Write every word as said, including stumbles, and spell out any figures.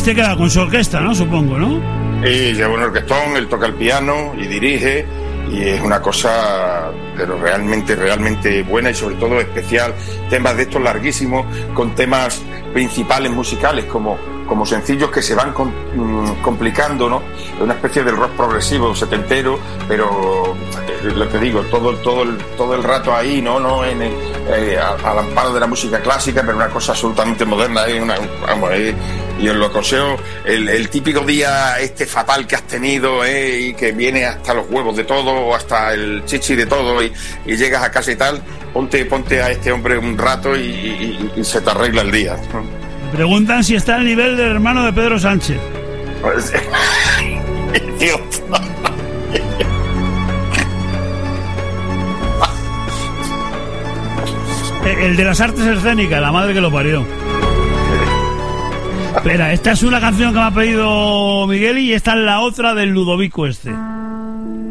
este queda con su orquesta, ¿no? Supongo, ¿no? Y lleva un orquestón, él toca el piano y dirige, y es una cosa pero realmente, realmente buena y sobre todo especial. Temas de estos larguísimos, con temas principales musicales como, como sencillos que se van com, mmm, complicando, ¿no? Es una especie del rock progresivo setentero, pero eh, lo que digo, todo, todo, el, todo el rato ahí, ¿no? no en el, eh, al amparo de la música clásica, pero una cosa absolutamente moderna, ¿eh? una, vamos, eh, y os lo aconsejo, el, el típico día este fatal que has tenido, ¿eh? Y que viene hasta los huevos de todo, o hasta el chichi de todo, y, y llegas a casa y tal, ponte, ponte a este hombre un rato y, y, y se te arregla el día. Preguntan si está al nivel del hermano de Pedro Sánchez. Dios. El de las artes escénicas, la madre que lo parió. Espera, esta es una canción que me ha pedido Miguel y esta es la otra del Ludovico este.